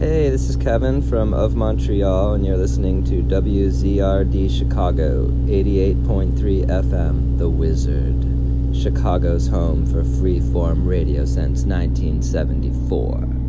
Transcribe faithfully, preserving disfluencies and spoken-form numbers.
Hey, this is Kevin from Of Montreal, and you're listening to W Z R D Chicago, eighty-eight point three F M, The Wizard, Chicago's home for free-form radio since nineteen seventy-four.